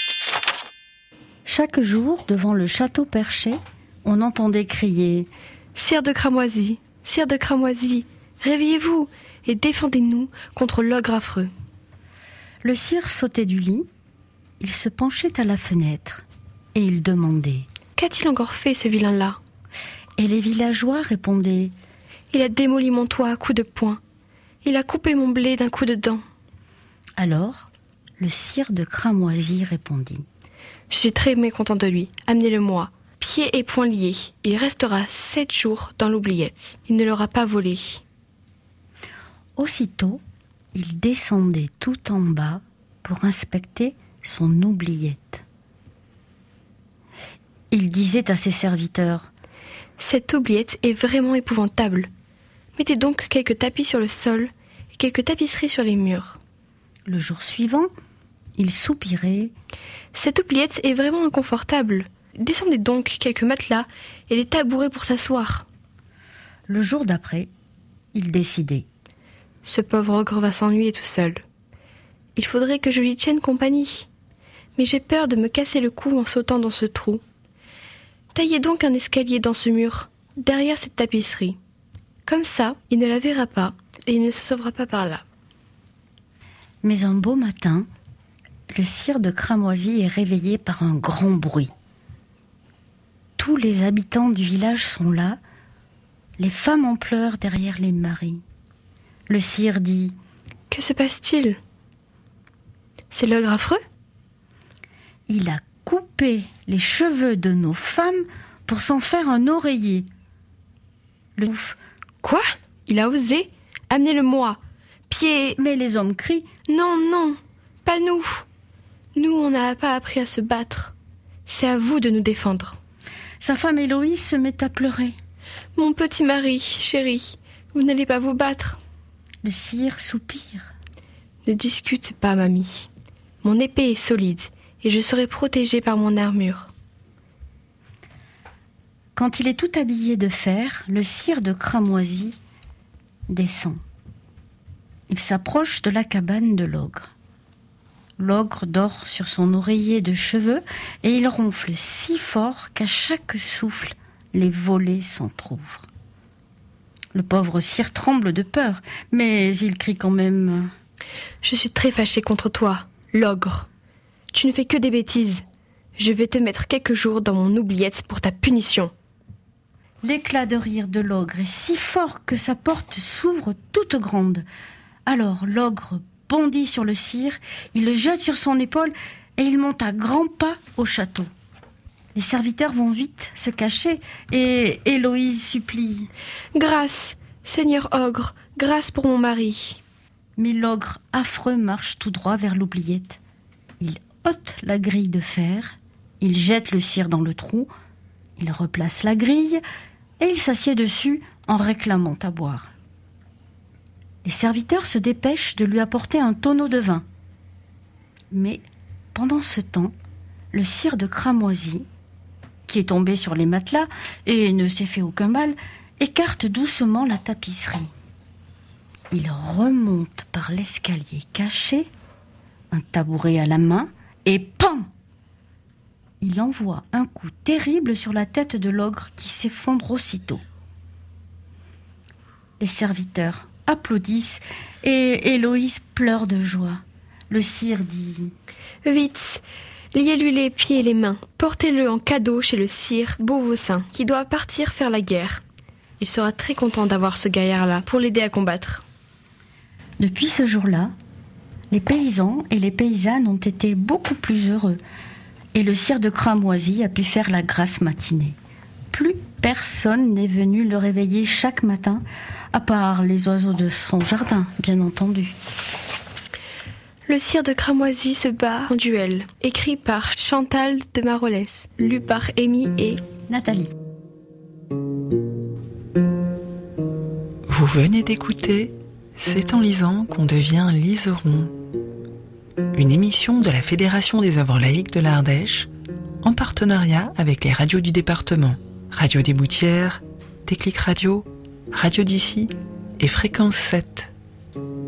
Chaque jour, devant le château perché, on entendait crier « Sire de Cramoisi, sire de Cramoisi, réveillez-vous et défendez-nous contre l'ogre affreux. » Le sire sautait du lit, il se penchait à la fenêtre et il demandait « Qu'a-t-il encore fait, ce vilain-là » Et les villageois répondaient « Il a démoli mon toit à coups de poing. Il a coupé mon blé d'un coup de dent. » Alors, le sire de Cramoisi répondit « Je suis très mécontent de lui. Amenez-le-moi. Pieds et poings liés. Il restera 7 jours dans l'oubliette. Il ne l'aura pas volé. » Aussitôt, il descendait tout en bas pour inspecter son oubliette. Il disait à ses serviteurs « Cette oubliette est vraiment épouvantable. Mettez donc quelques tapis sur le sol et quelques tapisseries sur les murs. » Le jour suivant, il soupirait. « Cette oubliette est vraiment inconfortable. Descendez donc quelques matelas et des tabourets pour s'asseoir. » Le jour d'après, il décidait. « Ce pauvre ogre va s'ennuyer tout seul. Il faudrait que je lui tienne compagnie. Mais j'ai peur de me casser le cou en sautant dans ce trou. Taillez donc un escalier dans ce mur, derrière cette tapisserie. Comme ça, il ne la verra pas et il ne se sauvera pas par là. » Mais un beau matin, le sire de Cramoisi est réveillé par un grand bruit. Tous les habitants du village sont là, les femmes en pleurs derrière les maris. Le sire dit « Que se passe-t-il ? C'est l'ogre affreux ? Il a coupé les cheveux de nos femmes pour s'en faire un oreiller. » Le ouf. « Quoi ? Il a osé ? Amenez-le-moi. Pieds... » Mais les hommes crient « Non, non, pas nous. Nous, on n'a pas appris à se battre. C'est à vous de nous défendre. » Sa femme Héloïse se met à pleurer. « Mon petit mari, chéri, vous n'allez pas vous battre. » Le sire soupire. « Ne discute pas, mamie. Mon épée est solide et je serai protégée par mon armure. » Quand il est tout habillé de fer, le sire de Cramoisi descend. Il s'approche de la cabane de l'ogre. L'ogre dort sur son oreiller de cheveux et il ronfle si fort qu'à chaque souffle, les volets s'entr'ouvrent. Le pauvre sire tremble de peur, mais il crie quand même « Je suis très fâché contre toi, l'ogre. Tu ne fais que des bêtises. Je vais te mettre quelques jours dans mon oubliette pour ta punition. » L'éclat de rire de l'ogre est si fort que sa porte s'ouvre toute grande. Alors l'ogre bondit sur le sire, il le jette sur son épaule et il monte à grands pas au château. Les serviteurs vont vite se cacher et Héloïse supplie « Grâce, Seigneur ogre, grâce pour mon mari. » Mais l'ogre affreux marche tout droit vers l'oubliette. Il ôte la grille de fer, il jette le sire dans le trou, il replace la grille et il s'assied dessus en réclamant à boire. Les serviteurs se dépêchent de lui apporter un tonneau de vin. Mais pendant ce temps, le sire de Cramoisi, qui est tombé sur les matelas et ne s'est fait aucun mal, écarte doucement la tapisserie. Il remonte par l'escalier caché, un tabouret à la main, et pam ! Il envoie un coup terrible sur la tête de l'ogre qui s'effondre aussitôt. Les serviteurs applaudissent et Héloïse pleure de joie. Le sire dit « Vite, liez-lui les pieds et les mains. Portez-le en cadeau chez le sire Beauvaucin qui doit partir faire la guerre. Il sera très content d'avoir ce gaillard-là pour l'aider à combattre. » Depuis ce jour-là, les paysans et les paysannes ont été beaucoup plus heureux et le sire de Cramoisi a pu faire la grasse matinée. Plus personne n'est venu le réveiller chaque matin, à part les oiseaux de son jardin, bien entendu. Le sire de Cramoisi se bat en duel, écrit par Chantal de Marolès, lu par Amy et Nathalie. Vous venez d'écouter C'est en lisant qu'on devient liseron. Une émission de la Fédération des œuvres laïques de l'Ardèche, en partenariat avec les radios du département, Radio des Boutières, Déclic Radio, Radio d'ici et Fréquence 7.